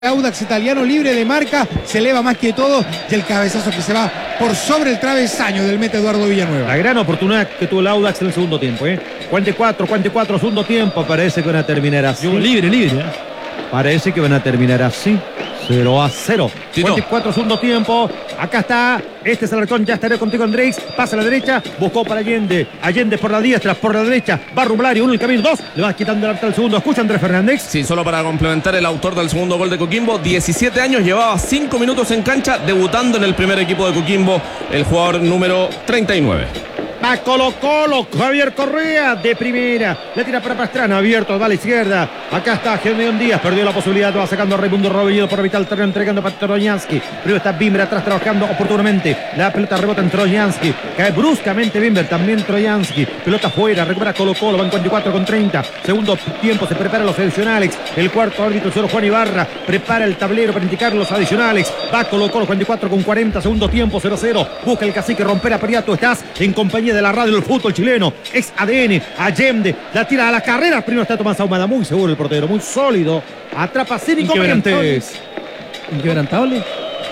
Audax Italiano libre de marca, se eleva más que todo y el cabezazo que se va por sobre el travesaño del meta Eduardo Villanueva. La gran oportunidad que tuvo el Audax en el segundo tiempo. 44, segundo tiempo. Parece que van a terminar así. Libre. Parece que van a terminar así. 0-0. 44 segundo tiempo. Acá está. Este es Alarcón. Ya estaré contigo, Andrés. Pasa a la derecha. Buscó para Allende. Allende por la diestra, por la derecha. Va Rumblari. Uno el camino. Dos. Le va quitando el al segundo. Escucha Andrés Fernández. Sí, solo para complementar, el autor del segundo gol de Coquimbo, 17 años, llevaba 5 minutos en cancha, debutando en el primer equipo de Coquimbo, el jugador número 39. Va Colo-Colo, Javier Correa de primera. Le tira para Pastrana, abierto, va a la izquierda. Acá está Gedeón Díaz, perdió la posibilidad, va sacando a Raimundo Robellido por evitar el terreno, entregando para Trojansky. Primero está Bimber atrás trabajando oportunamente. La pelota rebota en Trojansky. Cae bruscamente Bimber, también Trojansky. Pelota fuera, recupera Colo-Colo, van 44 con 30. Segundo tiempo, se preparan los adicionales. El cuarto árbitro, el señor Juan Ibarra, prepara el tablero para indicar los adicionales. Va Colo-Colo, 44 con 40. Segundo tiempo, 0-0. Busca el cacique romper a Periato. Estás en compañía de la radio del fútbol chileno, ex ADN. Allende la tira a la carrera. Primero está Tomás Ahumada, muy seguro el portero, muy sólido. Atrapa sin inconvenientes. Inquebrantable.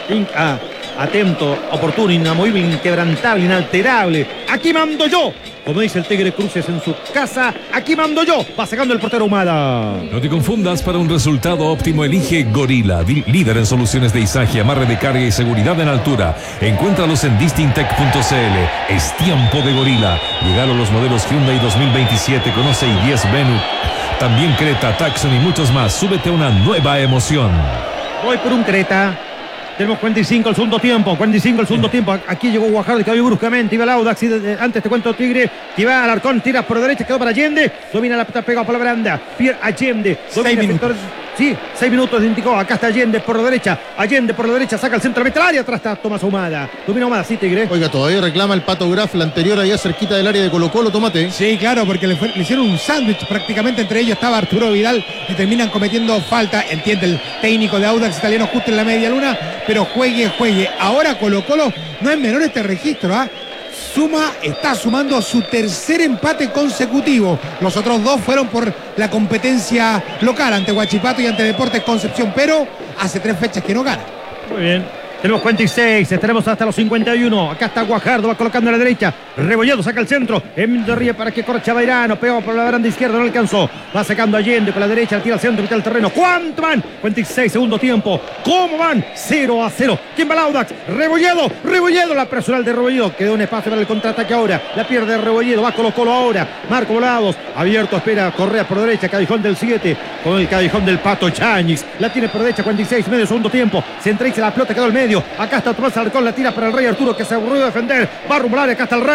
Atento, oportuno, inamovible, inquebrantable, inalterable. Aquí mando yo. Como dice el Tigre Cruces en su casa, aquí mando yo. Va sacando el portero Ahumada. No te confundas, para un resultado óptimo elige Gorila, líder en soluciones de izaje, amarre de carga y seguridad en altura. Encuéntralos en distintech.cl. Es tiempo de Gorila. Llegaron los modelos Hyundai 2027, conoce i10 Venue. También Creta, Tucson y muchos más. Súbete a una nueva emoción. Voy por un Creta. Tenemos 45 el segundo tiempo. 45 el segundo tiempo. Aquí llegó Guajardo y cayó bruscamente. Iba el Audax. Antes te cuento Tigre. Que va Alarcón. Tira por derecha. Quedó para Allende. Domina la pelota pegado por la baranda. Pierre Allende. 6 minutos. Sí, 6 minutos indicó. Acá está Allende por la derecha. Allende por la derecha. Saca el centro. Mete al área. Atrás está Tomás Ahumada. Domina Ahumada. Sí, Tigre. Oiga, todavía reclama el Pato Graf, la anterior allá cerquita del área de Colo-Colo. Tómate. Sí, claro, porque le hicieron un sándwich prácticamente. Entre ellos estaba Arturo Vidal y terminan cometiendo falta. Entiende el técnico de Audax Italiano justo en la media luna, pero juegue. Ahora Colo-Colo no es menor este registro, está sumando su tercer empate consecutivo. Los otros dos fueron por la competencia local ante Huachipato y ante Deportes Concepción, pero hace 3 fechas que no gana. Muy bien. Tenemos 46, estaremos hasta los 51. Acá está Guajardo, va colocando a la derecha. Rebolledo saca el centro. Emilio Ríe para que corra Chabairano. Pegó por la baranda izquierda, no alcanzó. Va sacando Allende con la derecha, tira al centro, mitad del terreno. ¿Cuánto van? 26, segundo tiempo. ¿Cómo van? 0-0. ¿Quién va el Audax? Rebolledo, la personal de Rebolledo. Quedó un espacio para el contraataque ahora. La pierde Rebolledo, va Colo-Colo ahora. Marco Volados, abierto, espera Correa por derecha. Callejón del 7 con el callejón del Pato Cháñez. La tiene por derecha, 46, medio segundo tiempo. Se entrega la pelota, quedó el medio. Acá está Tomás Alarcón, la tira para el Rey Arturo, que se aburrió de defender. Va a Rumblari, acá está el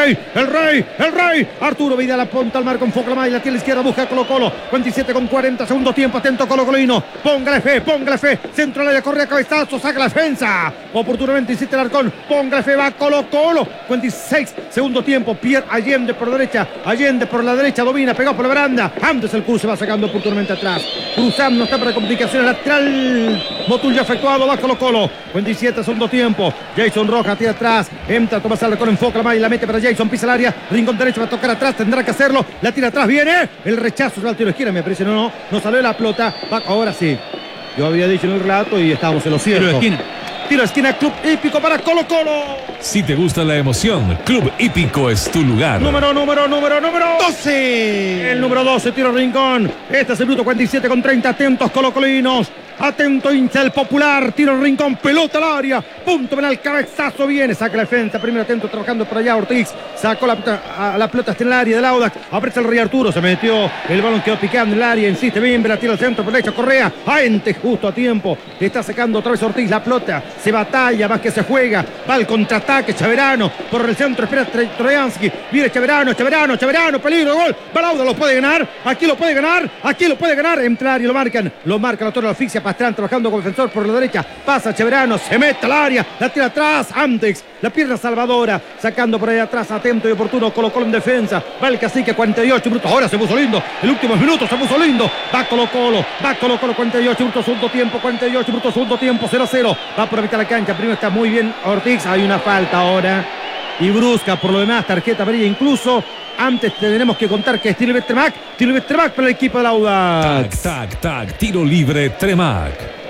Rey. Arturo Vidal apunta al marco, enfoca la malla, la tiene a la izquierda, busca Colo-Colo. 27 con 40, segundo tiempo, atento Colo-Colino. Póngale fe. Centro al área, Correa, cabezazo, saca la defensa. Oportunamente insiste Alarcón, póngale fe, va Colo-Colo. 26, segundo tiempo, Pierre Allende por derecha, Allende por la derecha, domina, pegado por la baranda. Antes el cruce va sacando oportunamente atrás. Cruzando, está para complicaciones, lateral. Motul ya efectuado, va Colo-Colo. 27, segundo tiempo. Jason Rojas tira atrás. Entra Tomás Alarcón, enfoca la malla y la mete para Jason. Pisa el área. Rincón derecho va a tocar atrás. Tendrá que hacerlo. La tira atrás. Viene. El rechazo es al tiro de esquina. Me parece. No salió la pelota. Ahora sí. Yo había dicho en el relato y estábamos en lo cierto. Tiro de esquina. Club Hípico para Colo-Colo. Si te gusta la emoción, Club Hípico es tu lugar. Número 12. El número 12. Tiro Rincón. Este es el minuto 47 con 30. Atentos Colo-Colinos. Atento hincha el Popular, tiro Rincón, pelota al área, punto penal, cabezazo viene, saca la defensa, primero atento trabajando por allá Ortiz, sacó la pelota está en el área del Audax, aprieta el Rey Arturo, se metió, el balón quedó picando en el área, insiste Bimber, la tira al centro por derecha, Correa, Aente justo a tiempo, está sacando otra vez Ortiz la pelota, se batalla, más que se juega, va al contraataque, Chaverano, por el centro, espera Trojansky, viene Chaverano, peligro, gol, va el Audax, lo puede ganar, aquí lo puede ganar, entra al área, lo marca la torre de la asfixia, Pastrán trabajando como defensor por la derecha. Pasa Cheverano, se mete al área, la tira atrás, Antex, la pierna salvadora, sacando por ahí atrás, atento y oportuno, Colo-Colo en defensa. Va el cacique, 48 minutos. Ahora se puso lindo, el último minuto se puso lindo. Va Colo-Colo, 48 minutos, segundo tiempo, 0-0. Va por la mitad de la cancha, primero está muy bien Ortiz. Hay una falta ahora y brusca, por lo demás, tarjeta amarilla incluso. Antes tenemos que contar que es tiro libre Tremac para el equipo del Audax. Tac, tiro libre Tremac.